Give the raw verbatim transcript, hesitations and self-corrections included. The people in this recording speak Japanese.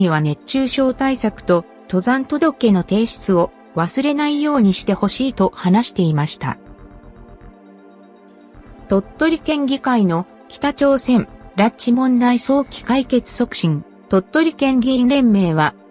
には熱中症対策と登山届の提出を忘れないようにしてほしいと話していました。鳥取県議会の北朝鮮拉致問題早期解決促進鳥取県議員連盟は